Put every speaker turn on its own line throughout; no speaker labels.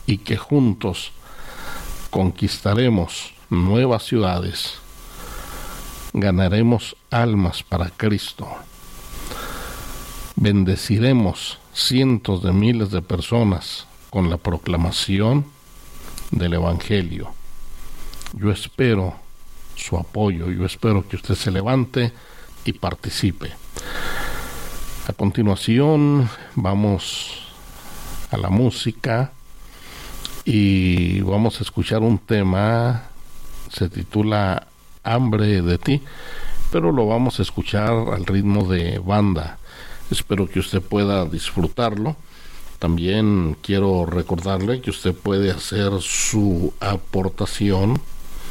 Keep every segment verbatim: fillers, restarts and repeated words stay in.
y que juntos conquistaremos nuevas ciudades, ganaremos almas para Cristo, bendeciremos cientos de miles de personas con la proclamación del Evangelio. Yo espero su apoyo, yo espero que usted se levante y participe. A continuación vamos a la música y vamos a escuchar un tema, se titula Hambre de ti, pero lo vamos a escuchar al ritmo de banda. Espero que usted pueda disfrutarlo. También quiero recordarle que usted puede hacer su aportación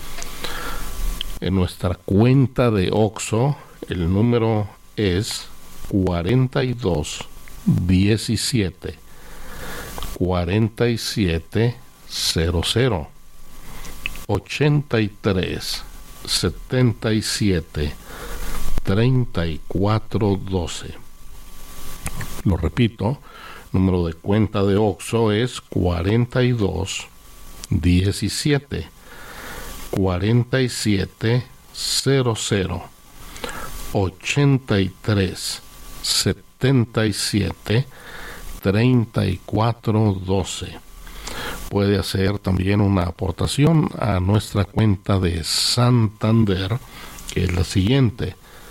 en nuestra cuenta de Oxxo. El número es cuarenta y dos diecisiete cuarenta y siete cero cero ochenta y tres setenta y siete treinta y cuatro doce. Lo repito, número de cuenta de Oxxo es cuarenta y dos diecisiete cuarenta y siete cero cero ochenta y tres setenta y siete treinta y cuatro doce. Puede hacer también una aportación a nuestra cuenta de Santander, que es la siguiente: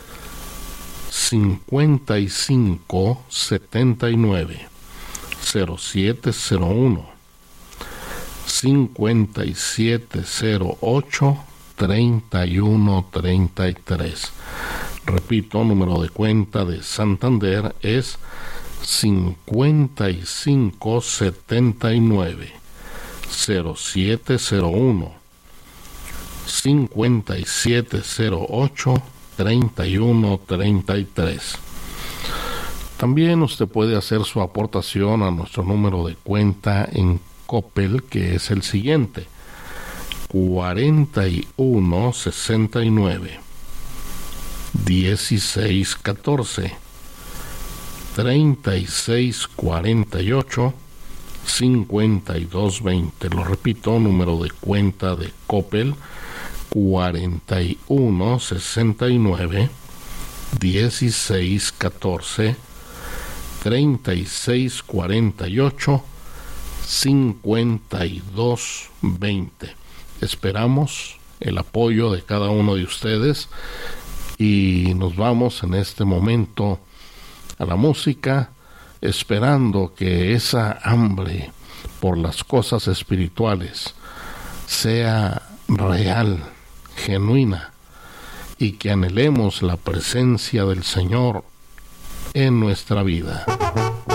cincuenta y cinco setenta y nueve cero siete cero uno cincuenta y siete cero ocho treinta y uno treinta y tres. Repito, número de cuenta de Santander es cincuenta y cinco setenta y nueve cero siete cero uno cincuenta y siete cero ocho treinta y uno treinta y tres. También usted puede hacer su aportación a nuestro número de cuenta en Coppel, que es el siguiente: cuarenta y uno sesenta y nueve dieciséis catorce treinta y seis cuarenta y ocho cincuenta y dos veinte. Lo repito, número de cuenta de Coppel: cuarenta y uno sesenta y nueve dieciséis catorce treinta y seis cuarenta y ocho cincuenta y dos veinte. Esperamos el apoyo de cada uno de ustedes y nos vamos en este momento a la música, esperando que esa hambre por las cosas espirituales sea real, genuina, y que anhelemos la presencia del Señor en nuestra vida.